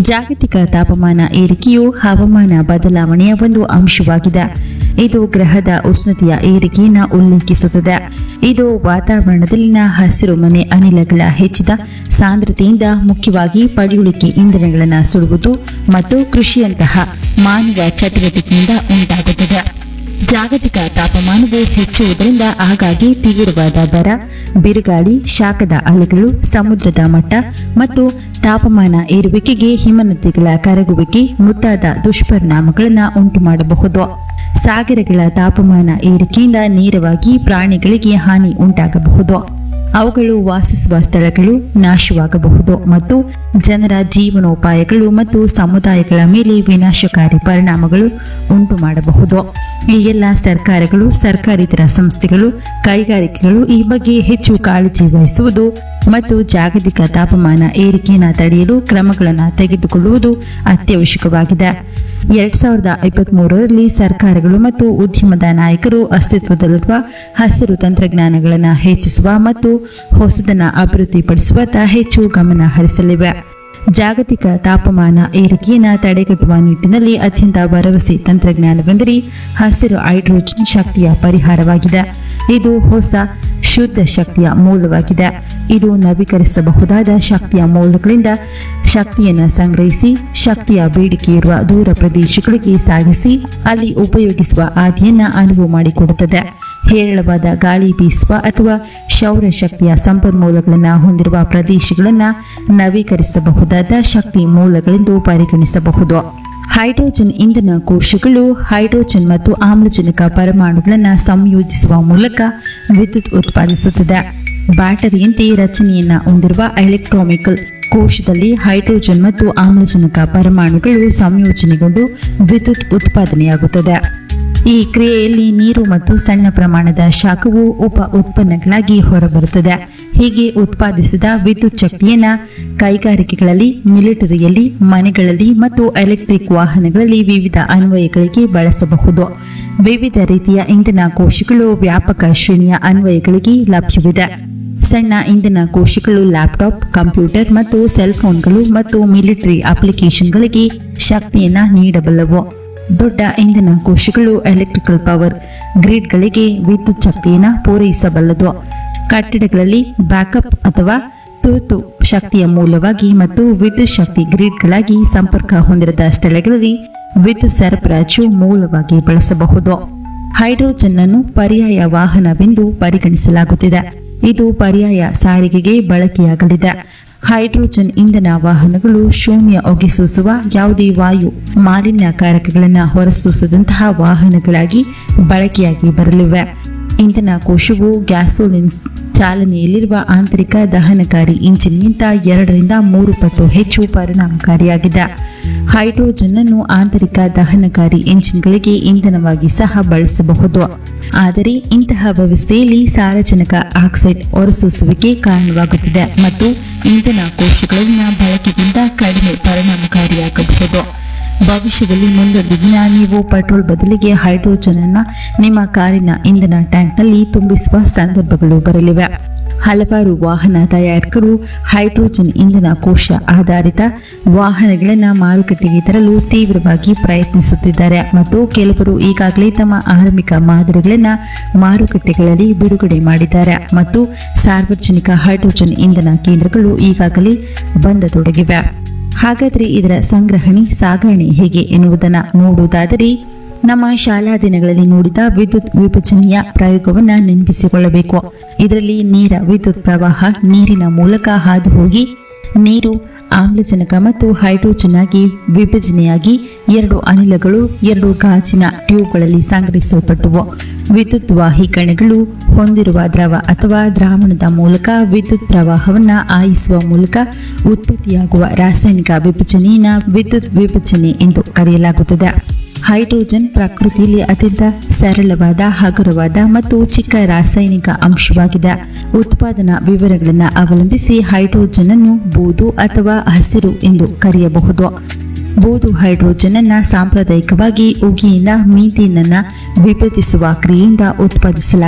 ಜಾಗತಿಕ ತಾಪಮಾನ ಏರಿಕೆಯು ಹವಾಮಾನ ಬದಲಾವಣೆಯ ಒಂದು ಅಂಶವಾಗಿದೆ. ಇದು ಗ್ರಹದ ಉಷ್ಣತೆಯ ಏರಿಕೆಯನ್ನು ಉಲ್ಲೇಖಿಸುತ್ತದೆ. ಇದು ವಾತಾವರಣದಲ್ಲಿನ ಹಸಿರುಮನೆ ಅನಿಲಗಳ ಹೆಚ್ಚಿದ ಸಾಂದ್ರತೆಯಿಂದ, ಮುಖ್ಯವಾಗಿ ಪಳೆಯುಳಿಕೆ ಇಂಧನಗಳನ್ನು ಸುಡುವುದು ಮತ್ತು ಕೃಷಿಯಂತಹ ಮಾನವ ಚಟುವಟಿಕೆಯಿಂದ ಉಂಟಾಗುತ್ತದೆ. ಜಾಗತಿಕ ತಾಪಮಾನವು ಹೆಚ್ಚುವುದರಿಂದ ಆಗಾಗ್ಗೆ ತೀವ್ರವಾದ ಬರ, ಬಿರುಗಾಳಿ, ಶಾಖದ ಅಲೆಗಳು, ಸಮುದ್ರದ ಮಟ್ಟ ಮತ್ತು ತಾಪಮಾನ ಏರುವಿಕೆಗೆ ಹಿಮನದಿಗಳ ಕರಗುವಿಕೆ ಮುಂತಾದ ದುಷ್ಪರಿಣಾಮಗಳನ್ನು ಉಂಟುಮಾಡಬಹುದು. ಸಾಗರಗಳ ತಾಪಮಾನ ಏರಿಕೆಯಿಂದ ನೇರವಾಗಿ ಪ್ರಾಣಿಗಳಿಗೆ ಹಾನಿ ಉಂಟಾಗಬಹುದು. ಅವುಗಳು ವಾಸಿಸುವ ಸ್ಥಳಗಳು ನಾಶವಾಗಬಹುದು ಮತ್ತು ಜನರ ಜೀವನೋಪಾಯಗಳು ಮತ್ತು ಸಮುದಾಯಗಳ ಮೇಲೆ ವಿನಾಶಕಾರಿ ಪರಿಣಾಮಗಳು ಉಂಟು ಮಾಡಬಹುದು. ಈ ಎಲ್ಲ ಸರ್ಕಾರಗಳು, ಸರ್ಕಾರೇತರ ಸಂಸ್ಥೆಗಳು, ಕೈಗಾರಿಕೆಗಳು ಈ ಬಗ್ಗೆ ಹೆಚ್ಚು ಕಾಳಜಿ ವಹಿಸುವುದು ಮತ್ತು ಜಾಗತಿಕ ತಾಪಮಾನ ಏರಿಕೆಯನ್ನು ತಡೆಯಲು ಕ್ರಮಗಳನ್ನು ತೆಗೆದುಕೊಳ್ಳುವುದು ಅತ್ಯವಶ್ಯಕವಾಗಿದೆ. 2023ರಲ್ಲಿ ಸರ್ಕಾರಗಳು ಮತ್ತು ಉದ್ಯಮದ ನಾಯಕರು ಅಸ್ತಿತ್ವದಲ್ಲಿರುವ ಹಸಿರು ತಂತ್ರಜ್ಞಾನಗಳನ್ನು ಹೆಚ್ಚಿಸುವ ಮತ್ತು ಹೊಸದನ್ನು ಅಭಿವೃದ್ಧಿಪಡಿಸುವತ್ತ ಹೆಚ್ಚು ಗಮನ ಹರಿಸಲಿವೆ. ಜಾಗತಿಕ ತಾಪಮಾನ ಏರಿಕೆಯನ್ನು ತಡೆಗಟ್ಟುವ ನಿಟ್ಟಿನಲ್ಲಿ ಅತ್ಯಂತ ಭರವಸೆ ತಂತ್ರಜ್ಞಾನವೆಂದರೆ ಹಸಿರು ಹೈಡ್ರೋಜನ್ ಶಕ್ತಿಯ ಪರಿಹಾರವಾಗಿದೆ. ಇದು ಹೊಸ ಶುದ್ಧ ಶಕ್ತಿಯ ಮೂಲವಾಗಿದೆ. ಇದು ನವೀಕರಿಸಬಹುದಾದ ಶಕ್ತಿಯ ಮೂಲಗಳಿಂದ ಶಕ್ತಿಯನ್ನು ಸಂಗ್ರಹಿಸಿ, ಶಕ್ತಿಯ ಬೇಡಿಕೆ ಇರುವ ದೂರ ಪ್ರದೇಶಗಳಿಗೆ ಸಾಗಿಸಿ, ಅಲ್ಲಿ ಉಪಯೋಗಿಸುವ ಹಾದಿಯನ್ನು ಅನುವು ಮಾಡಿಕೊಡುತ್ತದೆ. ಹೇರಳವಾದ ಗಾಳಿ ಬೀಸುವ ಅಥವಾ ಸೌರ ಶಕ್ತಿಯ ಸಂಪನ್ಮೂಲಗಳನ್ನು ಹೊಂದಿರುವ ಪ್ರದೇಶಗಳನ್ನು ನವೀಕರಿಸಬಹುದಾದ ಶಕ್ತಿ ಮೂಲಗಳೆಂದು ಪರಿಗಣಿಸಬಹುದು. ಹೈಡ್ರೋಜನ್ ಇಂಧನ ಕೋಶಗಳು ಹೈಡ್ರೋಜನ್ ಮತ್ತು ಆಮ್ಲಜನಕ ಪರಮಾಣುಗಳನ್ನು ಸಂಯೋಜಿಸುವ ಮೂಲಕ ವಿದ್ಯುತ್ ಉತ್ಪಾದಿಸುತ್ತದೆ. ಬ್ಯಾಟರಿಯಂತೆ ರಚನೆಯನ್ನು ಹೊಂದಿರುವ ಎಲೆಕ್ಟ್ರಾನಿಕಲ್ ಕೋಶದಲ್ಲಿ ಹೈಡ್ರೋಜನ್ ಮತ್ತು ಆಮ್ಲಜನಕ ಪರಮಾಣುಗಳು ಸಂಯೋಜನೆಗೊಂಡು ವಿದ್ಯುತ್ ಉತ್ಪಾದನೆಯಾಗುತ್ತದೆ. ಈ ಕ್ರಿಯೆಯಲ್ಲಿ ನೀರು ಮತ್ತು ಸಣ್ಣ ಪ್ರಮಾಣದ ಶಾಖವು ಉಪ ಉತ್ಪನ್ನಗಳಾಗಿ ಹೊರಬರುತ್ತದೆ. ಹೀಗೆ ಉತ್ಪಾದಿಸಿದ ವಿದ್ಯುತ್ ಶಕ್ತಿಯನ್ನು ಕೈಗಾರಿಕೆಗಳಲ್ಲಿ, ಮಿಲಿಟರಿಯಲ್ಲಿ, ಮನೆಗಳಲ್ಲಿ ಮತ್ತು ಎಲೆಕ್ಟ್ರಿಕ್ ವಾಹನಗಳಲ್ಲಿ ವಿವಿಧ ಅನ್ವಯಗಳಿಗೆ ಬಳಸಬಹುದು. ವಿವಿಧ ರೀತಿಯ ಇಂಧನ ಕೋಶಗಳು ವ್ಯಾಪಕ ಶ್ರೇಣಿಯ ಅನ್ವಯಗಳಿಗೆ ಲಭ್ಯವಿದೆ. ಸಣ್ಣ ಇಂಧನ ಕೋಶಗಳು ಲ್ಯಾಪ್ಟಾಪ್, ಕಂಪ್ಯೂಟರ್ ಮತ್ತು ಸೆಲ್ಫೋನ್ಗಳು ಮತ್ತು ಮಿಲಿಟರಿ ಅಪ್ಲಿಕೇಶನ್ಗಳಿಗೆ ಶಕ್ತಿಯನ್ನು ನೀಡಬಲ್ಲವು. ದೊಡ್ಡ ಇಂಧನ ಕೋಶಗಳು ಎಲೆಕ್ಟ್ರಿಕಲ್ ಪವರ್ ಗ್ರಿಡ್ಗಳಿಗೆ ವಿದ್ಯುತ್ ಶಕ್ತಿಯನ್ನು ಪೂರೈಸಬಲ್ಲದು. ಕಟ್ಟಡಗಳಲ್ಲಿ ಬ್ಯಾಕಪ್ ಅಥವಾ ತುರ್ತು ಶಕ್ತಿಯ ಮೂಲವಾಗಿ ಮತ್ತು ವಿದ್ಯುತ್ ಶಕ್ತಿ ಗ್ರಿಡ್ಗಳಾಗಿ ಸಂಪರ್ಕ ಹೊಂದಿರದ ಸ್ಥಳಗಳಲ್ಲಿ ವಿದ್ಯುತ್ ಸರಬರಾಜು ಮೂಲವಾಗಿ ಬಳಸಬಹುದು. ಹೈಡ್ರೋಜನ್ ಅನ್ನು ಪರ್ಯಾಯ ವಾಹನವೆಂದು ಪರಿಗಣಿಸಲಾಗುತ್ತಿದೆ. ಇದು ಪರ್ಯಾಯ ಸಾರಿಗೆಗೆ ಬಳಕೆಯಾಗಲಿದೆ. ಹೈಡ್ರೋಜನ್ ಇಂಧನ ವಾಹನಗಳು ಶೂನ್ಯ ಹೊಗೆ ಸೂಸುವ, ಯಾವುದೇ ವಾಯು ಮಾಲಿನ್ಯಕಾರಕಗಳನ್ನು ಹೊರಸೂಸದಂತಹ ವಾಹನಗಳಾಗಿ ಬಳಕೆಯಾಗಿ ಬರಲಿವೆ. ಇಂಧನ ಕೋಶವು ಗ್ಯಾಸೋಲಿನ್ ಚಾಲನೆಯಲ್ಲಿರುವ ಆಂತರಿಕ ದಹನಕಾರಿ ಇಂಜಿನ್ಗಿಂತ 2ರಿಂದ 3 ಪಟ್ಟು ಹೆಚ್ಚು ಪರಿಣಾಮಕಾರಿಯಾಗಿದೆ. ಹೈಡ್ರೋಜನ್ ಅನ್ನು ಆಂತರಿಕ ದಹನಕಾರಿ ಇಂಜಿನ್ಗಳಿಗೆ ಇಂಧನವಾಗಿ ಸಹ ಬಳಸಬಹುದು. ಆದರೆ ಇಂತಹ ವ್ಯವಸ್ಥೆಯಲ್ಲಿ ಸಾರಜನಕ ಆಕ್ಸೈಡ್ ಹೊರಸೂಸುವಿಕೆ ಕಾರಣವಾಗುತ್ತದೆ ಮತ್ತು ಇಂಧನ ಕೋಶಗಳಲ್ಲಿನ ಬಳಕೆಗಿಂತ ಕಡಿಮೆ ಪರಿಣಾಮಕಾರಿಯಾಗಬಹುದು. ಭವಿಷ್ಯದಲ್ಲಿ ಮುಂದೊಂದು ದಿನ ನೀವು ಪೆಟ್ರೋಲ್ ಬದಲಿಗೆ ಹೈಡ್ರೋಜನ್ ಅನ್ನು ನಿಮ್ಮ ಕಾರಿನ ಇಂಧನ ಟ್ಯಾಂಕ್ನಲ್ಲಿ ತುಂಬಿಸುವ ಸಂದರ್ಭಗಳು ಬರಲಿವೆ. ಹಲವಾರು ವಾಹನ ತಯಾರಕರು ಹೈಡ್ರೋಜನ್ ಇಂಧನ ಕೋಶ ಆಧಾರಿತ ವಾಹನಗಳನ್ನು ಮಾರುಕಟ್ಟೆಗೆ ತರಲು ತೀವ್ರವಾಗಿ ಪ್ರಯತ್ನಿಸುತ್ತಿದ್ದಾರೆ ಮತ್ತು ಕೆಲವರು ಈಗಾಗಲೇ ತಮ್ಮ ಆರಂಭಿಕ ಮಾದರಿಗಳನ್ನು ಮಾರುಕಟ್ಟೆಗಳಲ್ಲಿ ಬಿಡುಗಡೆ ಮಾಡಿದ್ದಾರೆ ಮತ್ತು ಸಾರ್ವಜನಿಕ ಹೈಡ್ರೋಜನ್ ಇಂಧನ ಕೇಂದ್ರಗಳು ಈಗಾಗಲೇ ಬಂದತೊಡಗಿವೆ. ಹಾಗಾದರೆ ಇದರ ಸಂಗ್ರಹಣೆ, ಸಾಗಣೆ ಹೇಗೆ ಎನ್ನುವುದನ್ನು ನೋಡುವುದಾದರೆ, ನಮ್ಮ ಶಾಲಾ ದಿನಗಳಲ್ಲಿ ನೋಡಿದ ವಿದ್ಯುತ್ ವಿಭಜನೆಯ ಪ್ರಯೋಗವನ್ನು ನೆನಪಿಸಿಕೊಳ್ಳಬೇಕು. ಇದರಲ್ಲಿ ನೇರ ವಿದ್ಯುತ್ ಪ್ರವಾಹ ನೀರಿನ ಮೂಲಕ ಹಾದು ಹೋಗಿ ನೀರು ಆಮ್ಲಜನಕ ಮತ್ತು ಹೈಡ್ರೋಜನ್ ಆಗಿ ವಿಭಜನೆಯಾಗಿ 2 ಅನಿಲಗಳು 2 ಗಾಜಿನ ಟ್ಯೂಬ್ಗಳಲ್ಲಿ ಸಂಗ್ರಹಿಸಲ್ಪಟ್ಟವು. ವಿದ್ಯುತ್ ವಾಹಿ ಕಣಗಳು ಹೊಂದಿರುವ ದ್ರವ ಅಥವಾ ದ್ರಾವಣದ ಮೂಲಕ ವಿದ್ಯುತ್ ಪ್ರವಾಹವನ್ನು ಹಾಯಿಸುವ ಮೂಲಕ ಉತ್ಪತ್ತಿಯಾಗುವ ರಾಸಾಯನಿಕ ವಿಭಜನೆಯನ್ನು ವಿದ್ಯುತ್ ವಿಭಜನೆ ಎಂದು ಕರೆಯಲಾಗುತ್ತದೆ. ಹೈಡ್ರೋಜನ್ ಪ್ರಕೃತಿಯಲ್ಲಿ ಅತ್ಯಂತ ಸರಳವಾದ, ಹಗುರವಾದ ಮತ್ತು ಚಿಕ್ಕ ರಾಸಾಯನಿಕ ಅಂಶವಾಗಿದೆ. ಉತ್ಪಾದನಾ ವಿವರಗಳನ್ನು ಅವಲಂಬಿಸಿ ಹೈಡ್ರೋಜನ್ ಅನ್ನು ಬೂದು ಅಥವಾ ಹಸಿರು ಎಂದು ಕರೆಯಬಹುದು. ಬೂದು ಹೈಡ್ರೋಜನ್ ಅನ್ನು ಸಾಂಪ್ರದಾಯಿಕವಾಗಿ ಉಗಿಯಿಂದ ಮೀಥೇನ್ ಅನ್ನು ವಿಭಜಿಸುವ ಕ್ರಿಯೆಯಿಂದ ಉತ್ಪಾದಿಸಲಾಗುತ್ತದೆ.